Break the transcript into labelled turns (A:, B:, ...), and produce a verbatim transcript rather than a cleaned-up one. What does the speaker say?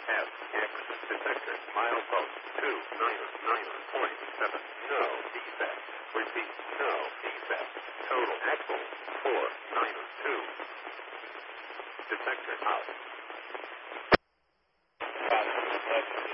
A: S X detected. Milepost two nine nine point seven. No defect. Repeat. No defect. Total axle four nine two. Detector out.